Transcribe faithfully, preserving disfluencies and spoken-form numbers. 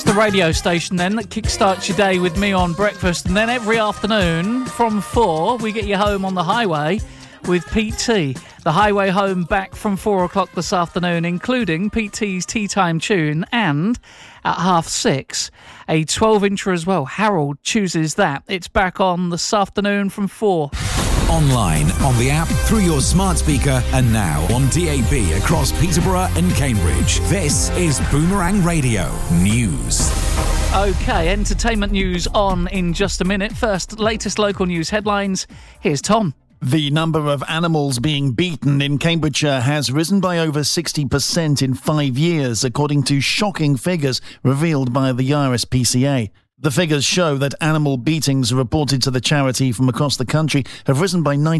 the radio station then that kickstarts your day with me on breakfast, and then every afternoon from four we get you home on the highway with Pete T. The highway home back from four o'clock this afternoon, including Pete T's Tea Time Tune, and at half six a twelve incher as well. Harold chooses that. It's back on this afternoon from four. Online, on the app, through your smart speaker, and now on D A B across Peterborough and Cambridge. This is Boomerang Radio News. OK, entertainment news on in just a minute. First, latest local news headlines. Here's Tom. The number of animals being beaten in Cambridgeshire has risen by over sixty percent in five years, according to shocking figures revealed by the R S P C A. The figures show that animal beatings reported to the charity from across the country have risen by ninety